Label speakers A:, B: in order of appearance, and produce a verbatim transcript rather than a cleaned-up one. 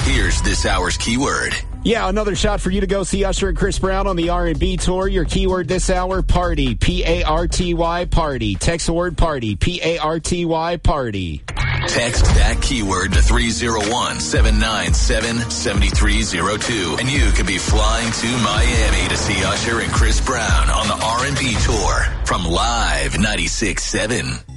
A: Here's this hour's keyword.
B: Yeah, another shot for you to go see Usher and Chris Brown on the R and B tour. Your keyword this hour, party. P A R T Y, party. Text the word party. P A R T Y, party.
A: Text that keyword to three oh one, seven nine seven, seven three oh two, and you could be flying to Miami to see Usher and Chris Brown on the R and B tour from Live ninety-six point seven.